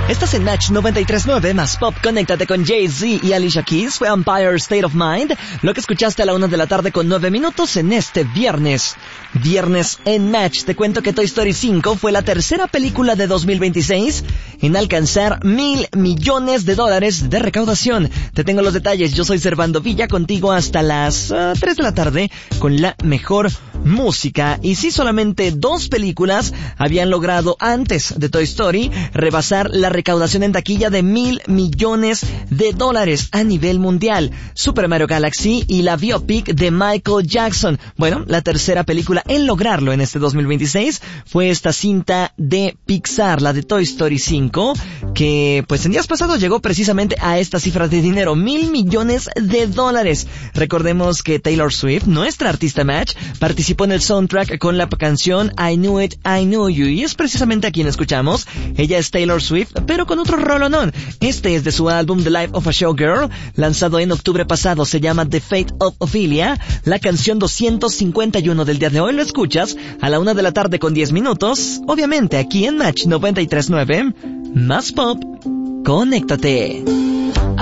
Estás en Match 93.9 más Pop. Conéctate con Jay-Z y Alicia Keys. Fue Empire State of Mind. Lo que escuchaste a la 1 de la tarde con 9 minutos en este viernes. Viernes en Match. Te cuento que Toy Story 5 fue la tercera película de 2026 en alcanzar $1,000 millones de recaudación. Te tengo los detalles. Yo soy Servando Villa, contigo hasta las 3 de la tarde con la mejor música. Y sí, solamente 2 películas habían logrado antes de Toy Story rebasar la recaudación en taquilla de $1,000 millones a nivel mundial. Super Mario Galaxy y la biopic de Michael Jackson. Bueno, la tercera película en lograrlo en este 2026 fue esta cinta de Pixar, la de Toy Story 5, que pues en días pasados llegó precisamente a esta cifra de dinero, $1,000 millones. Recordemos que Taylor Swift, nuestra artista Match, participó en el soundtrack con la canción I Knew It, I Knew You, y es precisamente a quien escuchamos. Ella es Taylor Swift, pero con otro rolonón. Este es de su álbum The Life of a Showgirl, lanzado en octubre pasado. Se llama The Fate of Ophelia, la canción 251 del día de hoy. Lo escuchas a la 1 de la tarde con 10 minutos, obviamente aquí en Match 93.9 más Pop. Conéctate.